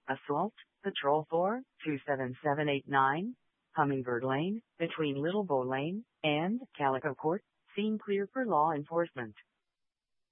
Assault Patrol 4, 27789, Hummingbird Lane, between Little Bow Lane and Calico Court, scene clear for law enforcement.